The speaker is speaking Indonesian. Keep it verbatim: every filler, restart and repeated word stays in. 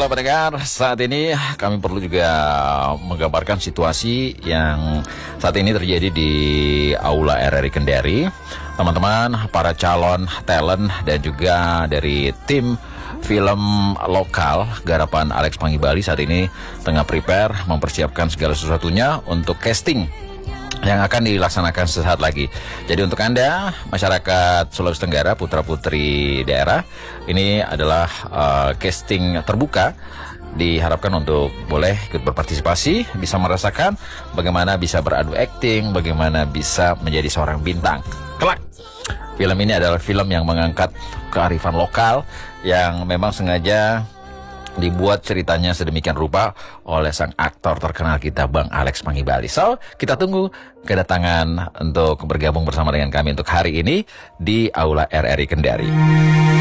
Baiklah pendengar, saat ini kami perlu juga menggambarkan situasi yang saat ini terjadi di Aula R R I Kendari. Teman-teman, para calon talent dan juga dari tim film lokal garapan Alex Panggibali saat ini tengah prepare mempersiapkan segala sesuatunya untuk casting yang akan dilaksanakan sesaat lagi. Jadi untuk Anda, masyarakat Sulawesi Tenggara, putra-putri daerah, ini adalah uh, casting terbuka. Diharapkan untuk boleh ikut berpartisipasi, bisa merasakan bagaimana bisa beradu akting, bagaimana bisa menjadi seorang bintang kelak. Film ini adalah film yang mengangkat kearifan lokal yang memang sengaja dibuat ceritanya sedemikian rupa oleh sang aktor terkenal kita, Bang Alex Panggibali. So, kita tunggu kedatangan untuk bergabung bersama dengan kami untuk hari ini di Aula R R I Kendari.